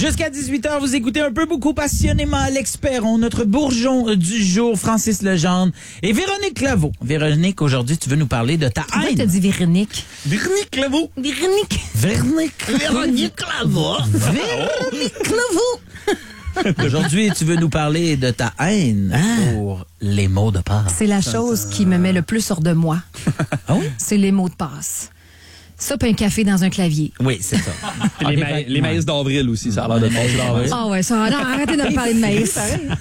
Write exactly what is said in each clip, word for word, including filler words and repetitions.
Jusqu'à dix-huit heures, vous écoutez un peu beaucoup passionnément Alex Perron, notre bourgeon du jour, Francis Legendre et Véronique Laveau. Véronique, aujourd'hui, tu veux nous parler de ta haine. Pourquoi t'as dit Véronique? Véronique Laveau. Véronique. Véronique. Véronique Laveau. Véronique Laveau. Aujourd'hui, tu veux nous parler de ta haine pour les mots de passe. C'est la chose qui me met le plus hors de moi. Ah oui? C'est les mots de passe. Ça, puis un café dans un clavier. Oui, c'est ça. Puis les, ma- les maïs d'avril aussi, ça a l'air de maïs d'avril. Ah ouais, ça, non, arrêtez de me parler de maïs.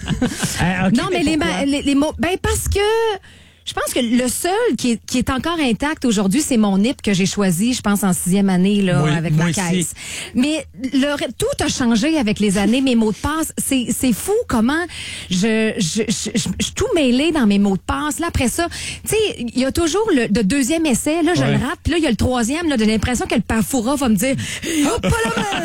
Ah, ok, non, mais, les, pourquoi? ma- les, les mots, ben parce que je pense que le seul qui est, qui est encore intact aujourd'hui, c'est mon N I P que j'ai choisi, je pense, en sixième année, là, Moi- avec moi ma aussi. caisse. Mais le, re- tout a changé avec les années, mes mots de passe. C'est, c'est fou comment je, je, je, je, je suis tout mêlée dans mes mots de passe. Là, après ça, tu sais, il y a toujours le de deuxième essai, là, je Ouais. le rate, puis là, il y a le troisième, là, j'ai l'impression que le Parfoura va me dire, hop, pas la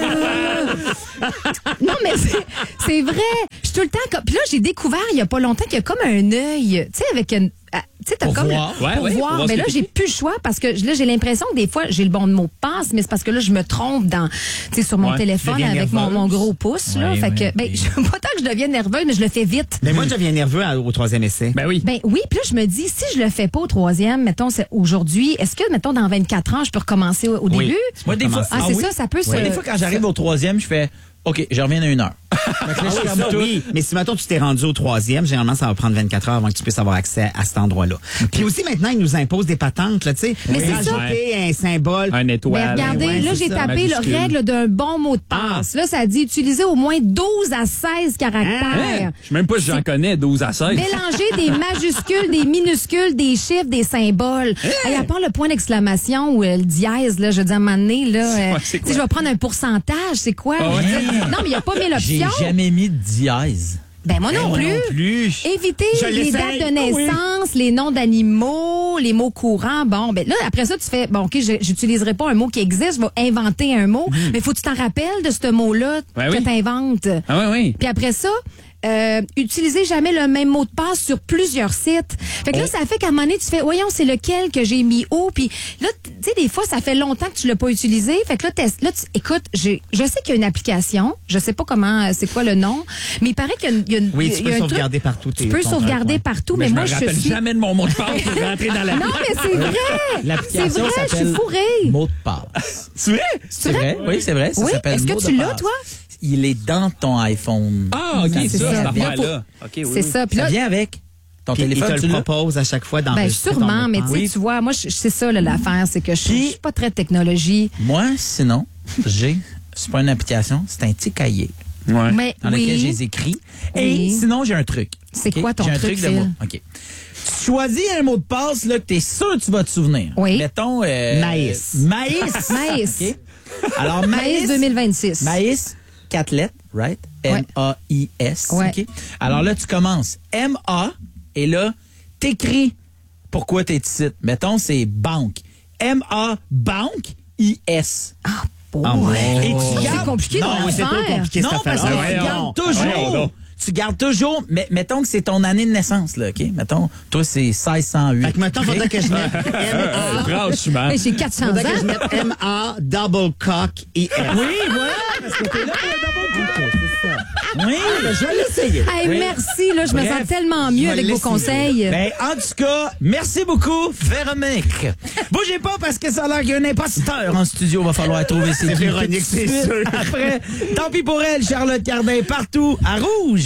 main! Non, mais c'est, c'est vrai. Je suis tout le temps comme, puis là, j'ai découvert il y a pas longtemps qu'il y a comme un œil, tu sais, avec une, ah, tu sais, t'as Pour comme voir. le, Ouais, pour ouais, pour voir. voir Mais ce là, que j'ai t'écris. plus le choix parce que là, j'ai l'impression que des fois, j'ai le bon mot de passe, mais c'est parce que là, je me trompe dans, tu sais, sur mon Ouais, téléphone tu deviens avec mon, nerveuse. mon gros pouce, là. Ouais, Fait que, ouais, ben, ouais. je pas tant que je devienne nerveuse, mais je le fais vite. Mais moi, je deviens nerveux à- au troisième essai. Ben oui. Ben oui, puis là, je me dis, si je le fais pas au troisième, mettons, c'est aujourd'hui, est-ce que, mettons, dans vingt-quatre ans, je peux recommencer au, au Oui. début? Moi, des fois, Ah, c'est oui? ça, ça peut se... Moi, des fois, quand j'arrive au troisième, je fais OK, je reviens à une heure. Fait que là, je Ah suis oui, comme ça, tout. oui. Mais si maintenant tu t'es rendu au troisième, généralement, ça va prendre vingt-quatre heures avant que tu puisses avoir accès à cet endroit-là. Puis aussi, maintenant, ils nous imposent des patentes, là, tu sais. Mais c'est ça. Rajouter un symbole. Un Ben, étoile. regardez, ouais, là, c'est j'ai ça. tapé le Majuscule. règle d'un bon mot de passe. Là, ça dit utiliser au moins douze à seize caractères. Hein? Je sais même pas si j'en connais douze à seize. Mélanger des majuscules, des minuscules, des chiffres, des symboles. Hey, à part le point d'exclamation ou euh, le dièse, là, je veux dire, à un moment donné, là, euh, Ouais, c'est tu quoi? sais, je vais prendre un pourcentage, c'est quoi? Ah ouais? Je veux dire, non, mais il n'y a pas mille J'ai options. jamais mis de dièse. Ben, moi non Moi plus. non plus. Éviter Je les l'essaye. dates de Ah oui. naissance, les noms d'animaux, les mots courants. Bon, ben là, après ça, tu fais, bon, OK, je- j'utiliserai pas un mot qui existe, je vais inventer un mot. Mais faut que tu t'en rappelles de ce mot-là Ouais, que oui. tu inventes. Ah oui, oui. Puis après ça, euh, utilisez jamais le même mot de passe sur plusieurs sites. Fait que là, ça fait qu'à un moment donné, tu fais, voyons, c'est lequel que j'ai mis où. Puis là, tu sais, des fois, ça fait longtemps que tu l'as pas utilisé. Fait que là, t'es- là tu, écoute, j'ai- je sais qu'il y a une application. Je sais pas comment, euh, c'est quoi le nom. Mais il paraît qu'il y a, une- il y a une- Oui, il y tu a peux un truc- sauvegarder partout. Tu peux sauvegarder partout, mais, Mais, moi, je je me rappelle suis... jamais de mon mot de passe pour rentrer dans la Non, mais c'est vrai! C'est L'application vrai, je suis s'appelle fourrée. Mot de passe. Tu sais? C'est vrai? Oui, c'est vrai. Ça Oui, s'appelle est-ce que mot tu de l'as, passe. toi? Il est dans ton iPhone. Ah, OK, c'est ça, ça. cette Là, affaire-là. OK, oui, C'est oui. ça. Puis Ça là, vient avec ton Puis il téléphone, te tu le l'as? propose à chaque fois ben, d'enregistrer ton sûrement, mot de mais passe. tu sais, tu vois, moi, je- c'est ça, là, l'affaire, c'est que je je Puis- suis pas très technologie. Moi, sinon, j'ai, c'est pas une application, c'est un petit cahier Ouais. Mais dans lequel j'ai oui, écrit. Oui. Et sinon, j'ai un truc. C'est OK? quoi ton J'ai un truc, truc de Phil? mots. OK. Tu choisis un mot de passe là, que tu es sûr que tu vas te souvenir. Oui. Mettons. euh, Maïs. Maïs. Maïs. OK? Alors, Maïs maïs. deux mille vingt-six. Maïs, quatre lettres, right? Ouais. M A I S. Ouais. OK? Alors là, tu commences M A et là, t'écris pourquoi t'es ici. Mettons, c'est banque. M A banque I S. Ah, bon. Ah, ouais. Et tu C'est gardes- compliqué Non, dans oui, c'est trop l'affaire. compliqué Non, cette parce que affaire-là. tu voyons. gardes Voyons toujours. donc. Tu gardes toujours. Mais mettons que c'est ton année de naissance, là, OK? Mettons, toi, c'est seize cent huit. Fait que maintenant, il faudrait que je mette M A. Franchement. Hey, j'ai quatre cents Faudrait que je ans. mette M A double cock I S. Oui, voilà, parce que t'es là pour le double Ok, c'est ça. Oui. Je vais l'essayer. Hey, Oui. merci, là, je me Bref, sens tellement mieux je vais avec vos l'essayer. conseils. Ben, en tout cas, merci beaucoup, Véronique. Bougez pas parce que ça a l'air qu'il y a un imposteur en studio. Va falloir trouver ses C'est Véronique, c'est sûr. Après, tant pis pour elle, Charlotte Cardin, partout à Rouge.